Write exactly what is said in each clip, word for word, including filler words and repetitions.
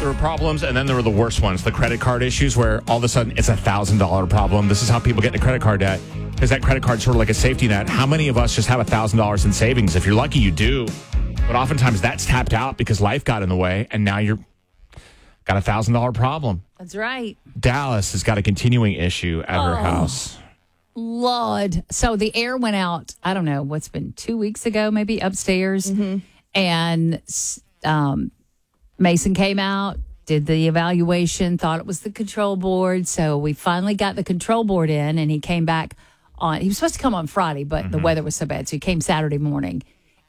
there were problems, and then there were the worst ones, the credit card issues, where all of a sudden it's a thousand dollar problem. This is how people get into credit card debt. Is that credit card sort of like a safety net? How many of us just have a thousand dollars in savings? If you're lucky, you do, but oftentimes that's tapped out because life got in the way, and now you're got a thousand dollar problem. That's right. Dallas has got a continuing issue at oh, her house. Lord. So the air went out, I don't know, what's been two weeks ago, maybe upstairs. Mm-hmm. And um, Mason came out, did the evaluation, thought it was the control board. So we finally got the control board in, and he came back on, he was supposed to come on Friday, but mm-hmm. the weather was so bad. So he came Saturday morning.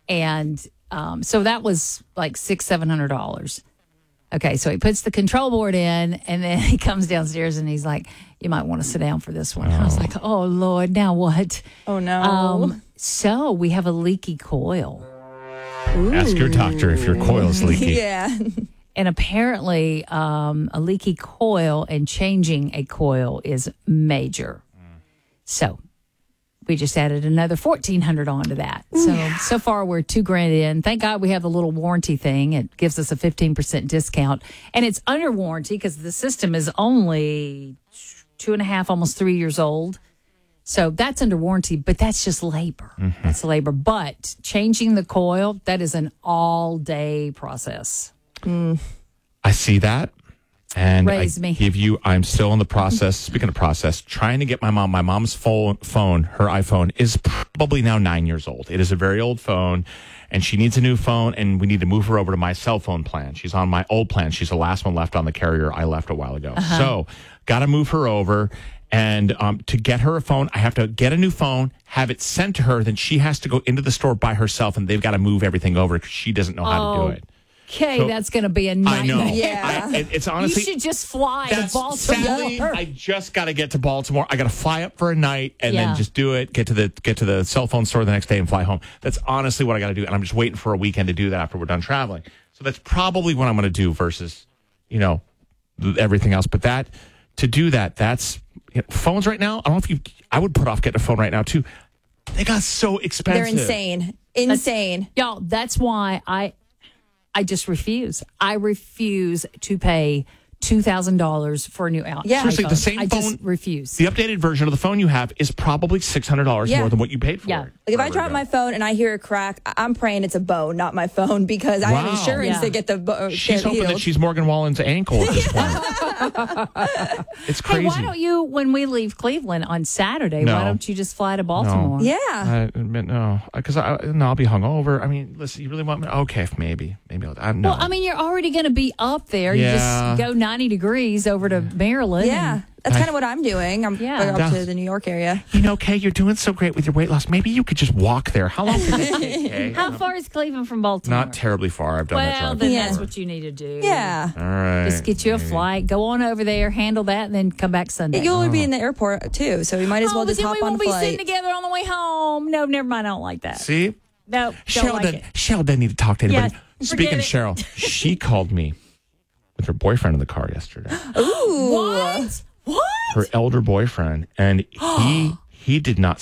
And um, so that was like six, seven hundred dollars. Okay, so he puts the control board in, and then he comes downstairs, and he's like, you might want to sit down for this one. Oh. I was like, oh, Lord, now what? Oh, no. Um, so we have a leaky coil. Ooh. Ask your doctor if your coil's leaky. Yeah. And apparently um, a leaky coil and changing a coil is major. Mm. So we just added another fourteen hundred dollars onto that. So, so far we're two grand in. Thank God we have the little warranty thing. It gives us a fifteen percent discount. And it's under warranty because the system is only two and a half, almost three years old. So that's under warranty, but that's just labor. Mm-hmm. That's labor. But changing the coil, that is an all-day process. Mm. I see that. And Raise I me. give you, I'm still in the process, speaking of process, trying to get my mom, my mom's phone, phone, her iPhone is probably now nine years old. It is a very old phone, and she needs a new phone, and we need to move her over to my cell phone plan. She's on my old plan. She's the last one left on the carrier I left a while ago. Uh-huh. So got to move her over. And um, to get her a phone, I have to get a new phone, have it sent to her. Then she has to go into the store by herself, and they've got to move everything over because she doesn't know how oh. to do it. Okay, so, that's going to be a nightmare. I know. Yeah. I, it, it's honestly. You should just fly to Baltimore. Sadly, I just got to get to Baltimore. I got to fly up for a night and yeah. then just do it. Get to the get to the cell phone store the next day and fly home. That's honestly what I got to do, and I'm just waiting for a weekend to do that after we're done traveling. So that's probably what I'm going to do versus, you know, everything else. But that to do that, that's you know, phones right now. I don't know if you. I would put off getting a phone right now too. They got so expensive. They're insane, insane, that's, y'all. That's why I. I just refuse. I refuse to pay two thousand dollars for a new out. Yeah. Seriously, the same I phone, just refuse. The updated version of the phone you have is probably six hundred dollars yeah. more than what you paid for yeah. it. Like if I drop ago. my phone and I hear a crack, I'm praying it's a bone, not my phone, because I wow. have insurance yeah. to get the bone. She's hoping healed. that she's Morgan Wallen's ankle at this point. It's crazy. Hey, why don't you, when we leave Cleveland on Saturday, no. why don't you just fly to Baltimore? No. Yeah. I admit, no, because I no, I'll be hungover. I mean, listen, you really want me? Okay, maybe, maybe I'll. I, no. Well, I mean, you're already going to be up there. Yeah. You just go ninety degrees over to Maryland. Yeah. And, That's kind of what I'm doing. I'm Yeah. going up to the New York area. You know, Kay, you're doing so great with your weight loss. Maybe you could just walk there. How long does it take, Kay? how far is Cleveland from Baltimore? Not terribly far. I've done that Well, drive then Yeah. that's what you need to do. Yeah. All right. Just get you a maybe. flight, go on over there, handle that, and then come back Sunday. You'll oh. be in the airport too, so we might as well oh, just but then hop we on won't a be flight. sitting together on the way home. No, never mind. I don't like that. See? No, don't Cheryl, like doesn't, it. Cheryl doesn't need to talk to anybody. Yeah, Speaking of forget Cheryl, she called me with her boyfriend in the car yesterday. Ooh. What? What? Her elder boyfriend, and he he did not